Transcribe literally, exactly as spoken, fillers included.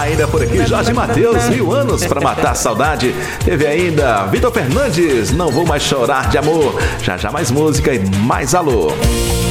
Ainda por aqui, Jorge Mateus, Mil Anos pra Matar a Saudade. Teve ainda Vitor Fernandes, Não Vou Mais Chorar de Amor. Já já mais música e mais alô.